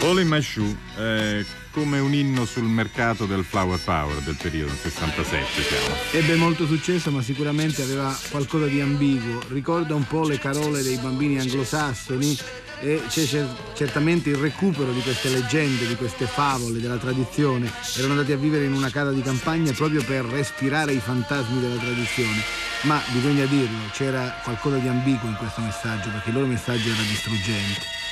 All in My Shoe, come un inno sul mercato del flower power del periodo 67, siamo. Ebbe molto successo, ma sicuramente aveva qualcosa di ambiguo. Ricorda un po' le carole dei bambini anglosassoni e c'è certamente il recupero di queste leggende, di queste favole della tradizione. Erano andati a vivere in una casa di campagna proprio per respirare i fantasmi della tradizione. Ma bisogna dirlo, c'era qualcosa di ambiguo in questo messaggio, perché il loro messaggio era distruggente.